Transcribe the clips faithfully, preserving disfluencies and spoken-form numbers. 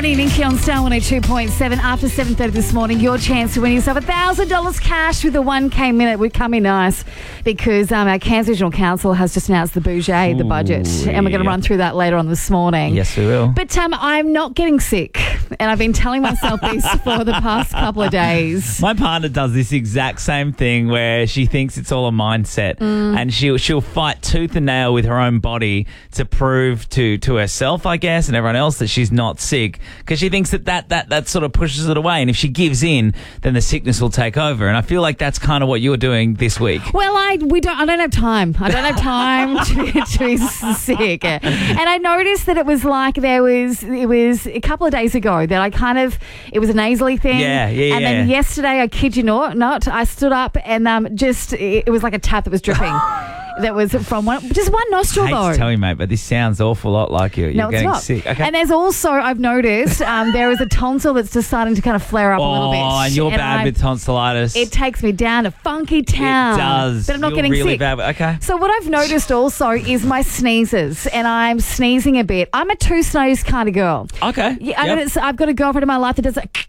Jody and Nikki on Star one oh two point seven. After seven thirty this morning, your chance to win yourself one thousand dollars cash with a one K minute would come in nice because um, our Cairns Regional Council has just announced the budget, the budget, Ooh, and we're going to yeah. run through that later on this morning. Yes, we will. But um, I'm not getting sick, and I've been telling myself this for the past couple of days. My partner does this exact same thing where she thinks it's all a mindset Mm. and she'll she'll fight tooth and nail with her own body to prove to, to herself, I guess, and everyone else that she's not sick because she thinks that that, that that sort of pushes it away. And if she gives in, then the sickness will take over. And I feel like that's kind of what you're doing this week. Well, I we don't. I don't have time. I don't have time to, to be sick. And I noticed that it was like there was it was a couple of days ago that I kind of it was a nasally thing. Yeah, yeah, And yeah. then yesterday, I kid you not, not I stood up and um just it, it was like a tap that was dripping. That was from one, just one nostril I hate though. to tell you, mate, but this sounds awful lot like you. You're No, it's getting not. sick. Okay. And there's also, I've noticed, um, there is a tonsil that's just starting to kind of flare up a little bit. Oh, and you're bad I'm- with tonsillitis. It takes me down to funky town. It does. But I'm not You're getting really sick. bad with- okay. So what I've noticed also is my sneezes, and I'm sneezing a bit. I'm a two sneeze kind of girl. Okay. Yeah, I Yep. got a, I've got a girlfriend in my life that does that.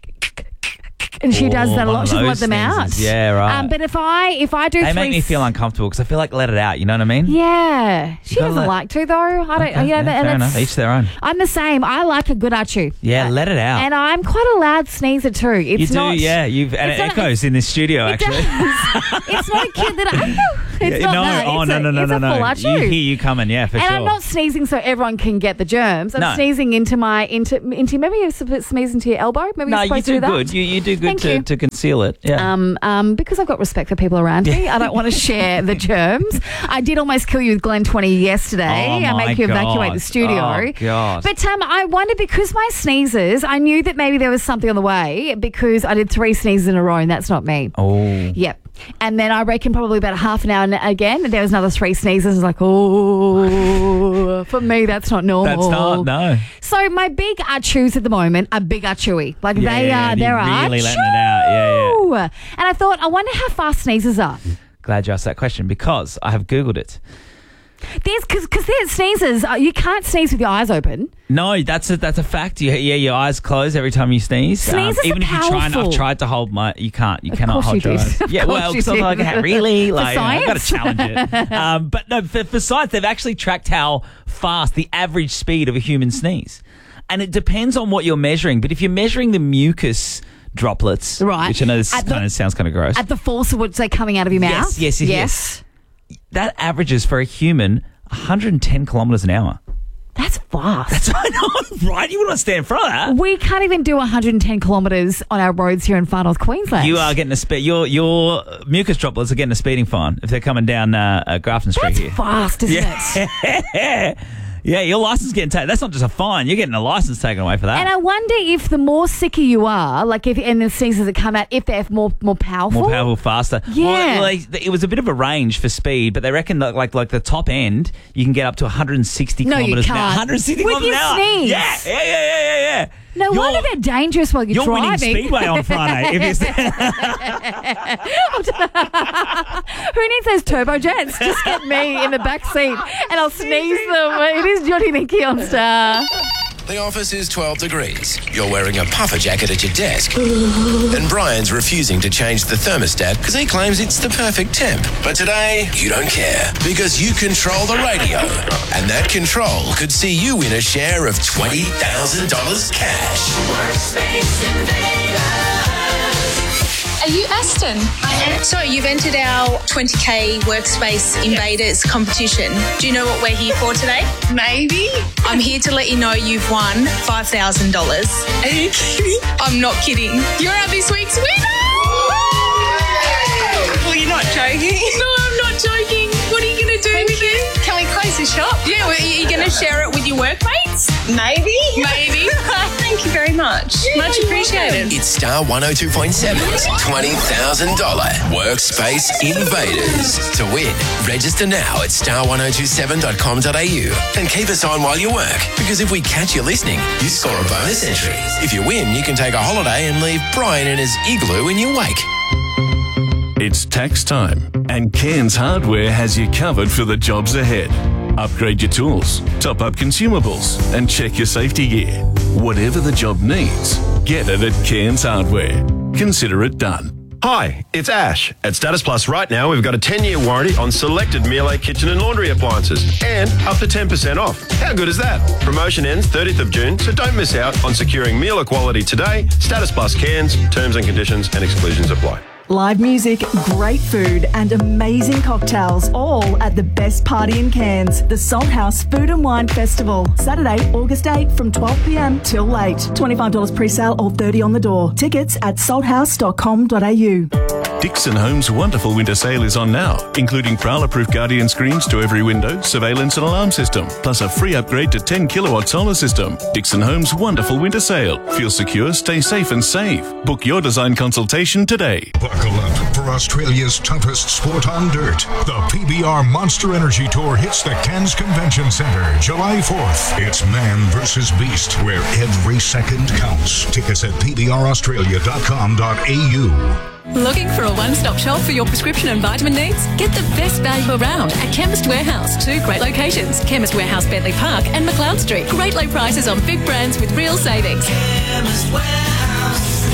And she does Oh, that a one lot. of She doesn't let those them out. sneezes. Yeah, right. Um, but if I if I do They three, make me feel uncomfortable because I feel like let it out. You know what I mean? yeah, she gotta doesn't let- like to though. I don't. Okay, you know, yeah, and fair that's- enough. Each their own. I'm the same. I like a good achoo. Yeah, let it out. And I'm quite a loud sneezer too. It's you do, not. yeah. You've and it it's not- echoes in this studio It actually. does. It's not a kid that I. It's Yeah, not no, that. oh It's no, a, no, no, it's no, a no. full You achoo. hear you coming, yeah, for And sure. I'm not sneezing so everyone can get the germs. I'm No. sneezing into my into into maybe you're supposed to sneeze into your elbow. Maybe no, you're you supposed to do do that. good. You you do good Thank to, you. to conceal it. Yeah. Um, um, because I've got respect for people around me, I don't want to share the germs. I did almost kill you with Glen twenty yesterday. Oh, I my make you evacuate God. the studio. Oh, God. But um, I wonder because my sneezes, I knew that maybe there was something on the way because I did three sneezes in a row, and that's not me. oh. Yep. And then I reckon probably about half an hour n- again, there was another three sneezes. I was like, oh, for me, that's not normal. That's not no. So my big achoos at the moment are big achooey. Like Yeah, they yeah, are, you're they're really achoo. letting it out. Yeah, yeah. And I thought, I wonder how fast sneezes are. Glad you asked that question because I have Googled it. There's because because there's sneezes. Uh, you can't sneeze with your eyes open. No, that's a that's a fact. You, yeah, your eyes close every time you sneeze. Sneezes are even if you try and powerful. I've tried to hold my, you can't. You Of cannot course hold you your did. eyes. Of Yeah, course well, you so I'm did. like, hey, really? For Like, I've got to science? challenge it. um, but no, for, for science, they've actually tracked how fast the average speed of a human sneeze, and it depends on what you're measuring. But if you're measuring the mucus droplets, Right. which I know this At the- kind of sounds kind of gross. At the force of which they coming out of your mouth. Yes, yes, yes, yes. That averages for a human one hundred ten kilometers an hour. That's fast. That's I know, right? You wouldn't stand in front of that. We can't even do one hundred ten kilometres on our roads here in far north Queensland. You are getting a speed. Your your mucus droplets are getting a speeding fine if they're coming down uh, uh, Grafton Street That's here. fast, isn't it? Yeah, yeah. Your license is getting taken. That's not just a fine. You're getting a license taken away for that. And I wonder if the more sicker you are, like if and the sneezes that come out, if they're more more powerful. More powerful, faster. Yeah. Well, like, it was a bit of a range for speed, but they reckon that like like the top end, you can get up to one hundred sixty No, you kilometers an hour. can't. one hundred sixty With kilometers your an hour. sneeze. Yeah, yeah, yeah, yeah, yeah. yeah. No You're- wonder they're dangerous while you're, You're winning driving. Speedway on Friday. If it's Who needs those turbo jets? Just get me in the back seat and I'll sneeze them. It is Johnny Nikki on Star. The office is twelve degrees. You're wearing a puffer jacket at your desk. And Brian's refusing to change the thermostat because he claims it's the perfect temp. But today, you don't care because you control the radio. And that control could see you win a share of twenty thousand dollars cash. Are you Aston? I am. So you've entered our twenty K Workspace Invaders competition. Do you know what we're here for today? Maybe. I'm here to let you know you've won five thousand dollars. Are you kidding? I'm not kidding. You're our this week's winner! Well, you're not joking. No, I'm not joking. What are you going to do with it? Can we close the shop? Yeah, well, are you going to share it with your workmates? Maybe. Maybe. Thank you very much. Much you're appreciated. It's Star one oh two point seven's twenty thousand dollars Workspace Invaders. To win, register now at star one oh two seven dot com dot a u and keep us on while you work, because if we catch you listening, you score a bonus entry. If you win, you can take a holiday and leave Brian in his igloo in your wake. It's tax time, and Cairns Hardware has you covered for the jobs ahead. Upgrade your tools, top up consumables, and check your safety gear. Whatever the job needs, get it at Cairns Hardware. Consider it done. Hi, it's Ash. At Status Plus right now, we've got a ten-year warranty on selected Miele kitchen and laundry appliances and up to ten percent off. How good is that? Promotion ends thirtieth of June, so don't miss out on securing Miele quality today. Status Plus Cairns, terms and conditions and exclusions apply. Live music, great food and amazing cocktails, all at the best party in Cairns, the Salt House Food and Wine Festival. Saturday, August eighth from twelve p m till late. twenty-five dollars pre-sale or thirty dollars on the door. Tickets at salthouse dot com dot a u. Dixon Homes' wonderful winter sale is on now, including Prowler-proof Guardian screens to every window, surveillance and alarm system, plus a free upgrade to ten kilowatt solar system. Dixon Homes' wonderful winter sale. Feel secure, stay safe and save. Book your design consultation today. Buckle up for Australia's toughest sport on dirt. The P B R Monster Energy Tour hits the Cairns Convention Centre July fourth. It's man versus beast, where every second counts. Tickets at p b r australia dot com dot a u. Looking for a one-stop shop for your prescription and vitamin needs? Get the best value around at Chemist Warehouse. Two great locations, Chemist Warehouse Bentley Park and McLeod Street. Great low prices on big brands with real savings. Chemist Warehouse.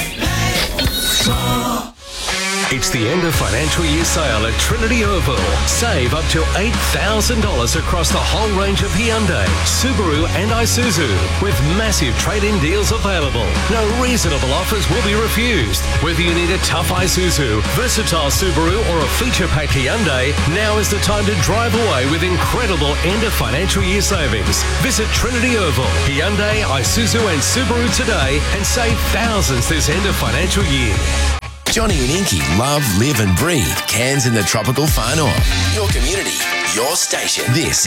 It's the end of financial year sale at Trinity Oval. Save up to eight thousand dollars across the whole range of Hyundai, Subaru and Isuzu, with massive trade-in deals available. No reasonable offers will be refused. Whether you need a tough Isuzu, versatile Subaru or a feature-packed Hyundai, now is the time to drive away with incredible end of financial year savings. Visit Trinity Oval, Hyundai, Isuzu and Subaru today and save thousands this end of financial year. Johnny and Inky love, live and breathe Cairns in the tropical far north. Your community, your station. This